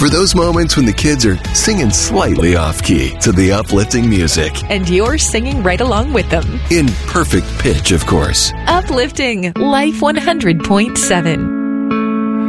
For those moments when the kids are singing slightly off-key to the uplifting music. And you're singing right along with them. In perfect pitch, of course. Uplifting Life 100.7.